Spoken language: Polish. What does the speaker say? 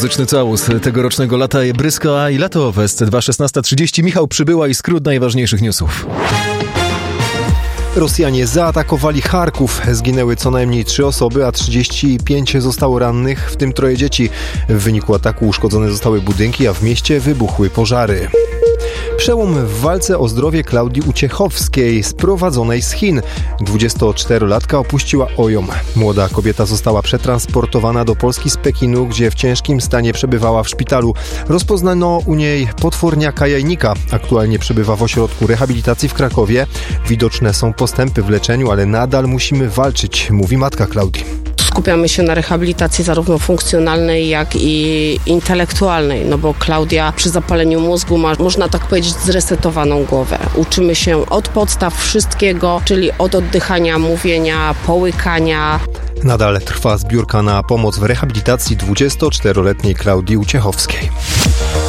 muzyczny całus tegorocznego lata Bryska i Lato Fest 2.16.30. Michał Przybyła i skrót najważniejszych newsów. Rosjanie zaatakowali Charków. Zginęły co najmniej 3 osoby, a 35 zostało rannych, w tym 3 dzieci. W wyniku ataku uszkodzone zostały budynki, a w mieście wybuchły pożary. Przełom w walce o zdrowie Klaudii Uciechowskiej, sprowadzonej z Chin. 24-latka opuściła OJOM. Młoda kobieta została przetransportowana do Polski z Pekinu, gdzie w ciężkim stanie przebywała w szpitalu. Rozpoznano u niej potworniaka jajnika. Aktualnie przebywa w ośrodku rehabilitacji w Krakowie. Widoczne są postępy w leczeniu, ale nadal musimy walczyć, mówi matka Klaudii. Skupiamy się na rehabilitacji zarówno funkcjonalnej, jak i intelektualnej, no bo Klaudia przy zapaleniu mózgu ma, można tak powiedzieć, zresetowaną głowę. Uczymy się od podstaw wszystkiego, czyli od oddychania, mówienia, połykania. Nadal trwa zbiórka na pomoc w rehabilitacji 24-letniej Klaudii Uciechowskiej.